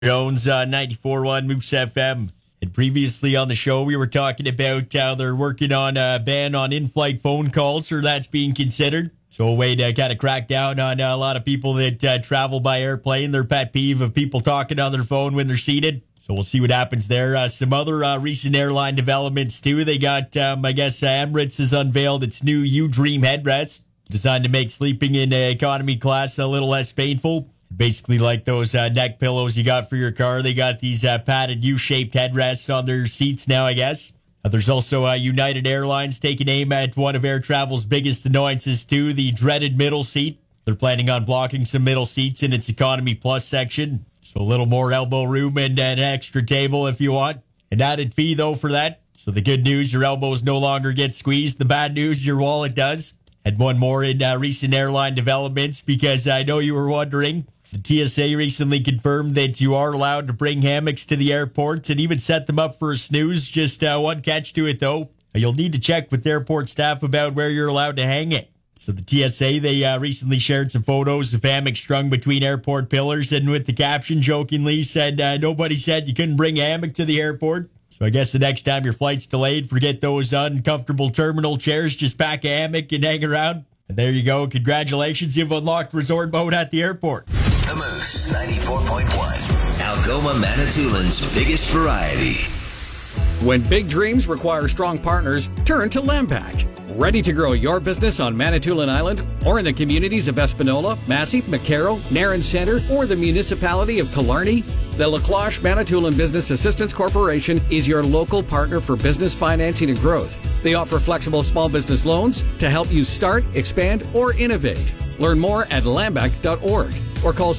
Jones on 94.1 Moose FM. And previously on the show, we were talking about how they're working on a ban on in-flight phone calls, or that's being considered. So a way to kind of crack down on a lot of people that travel by airplane, their pet peeve of people talking on their phone when they're seated. So we'll see what happens there. Some other recent airline developments, too. They got, Emirates has unveiled its new U-Dream headrest, designed to make sleeping in economy class a little less painful. Basically like those neck pillows you got for your car. They got these padded U-shaped headrests on their seats now, I guess. There's also United Airlines taking aim at one of air travel's biggest annoyances, too, the dreaded middle seat. They're planning on blocking some middle seats in its Economy Plus section. So a little more elbow room and an extra table if you want. An added fee, though, for that. So the good news, your elbows no longer get squeezed. The bad news, your wallet does. And one more in recent airline developments, because I know you were wondering. The TSA recently confirmed that you are allowed to bring hammocks to the airports and even set them up for a snooze. Just one catch to it, though. You'll need to check with airport staff about where you're allowed to hang it. So the TSA, they recently shared some photos of hammocks strung between airport pillars, and with the caption jokingly said, nobody said you couldn't bring a hammock to the airport. So I guess the next time your flight's delayed, forget those uncomfortable terminal chairs, just pack a hammock and hang around. And there you go. Congratulations, you've unlocked resort mode at the airport. The Moose 94.1. Algoma Manitoulин's biggest variety. When big dreams require strong partners, turn to Lampak. Ready to grow your business on Manitoulin Island or in the communities of Espanola, Massey, McCarrow, Nairn Centre, or the municipality of Killarney? The Lacloche Manitoulin Business Assistance Corporation is your local partner for business financing and growth. They offer flexible small business loans to help you start, expand, or innovate. Learn more at lampak.org or call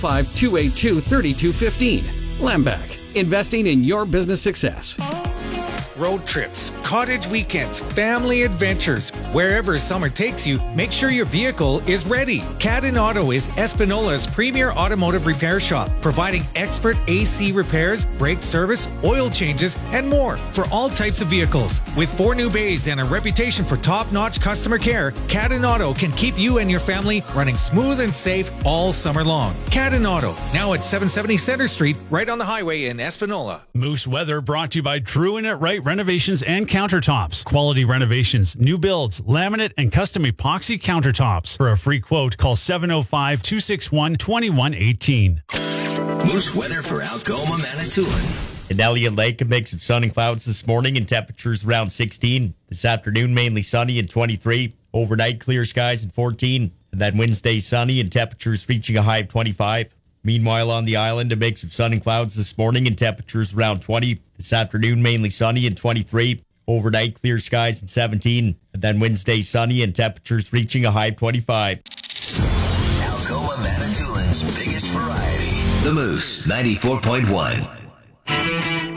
705-282-3215. Lampak, investing in your business success. Road trips, cottage weekends, family adventures. Wherever summer takes you, make sure your vehicle is ready. Cadden Auto is Espinola's premier automotive repair shop, providing expert AC repairs, brake service, oil changes, and more for all types of vehicles. With 4 new bays and a reputation for top-notch customer care, Cadden Auto can keep you and your family running smooth and safe all summer long. Cadden Auto, now at 770 Center Street, right on the highway in Espanola. Moose Weather brought to you by True and It Right Renovations and Countertops. Quality renovations, new builds, laminate, and custom epoxy countertops. For a free quote, call 705-261-2118. Moose Weather for Algoma Manitoulin. In Elliott Lake, a mix of sun and clouds this morning and temperatures around 16. This afternoon, mainly sunny and 23. Overnight, clear skies and 14. And then Wednesday, sunny and temperatures reaching a high of 25. Meanwhile, on the island, a mix of sun and clouds this morning and temperatures around 20. This afternoon, mainly sunny and 23. Overnight, clear skies and 17. And then Wednesday, sunny and temperatures reaching a high of 25. Algoma Manitoulin's biggest variety. The Moose 94.1.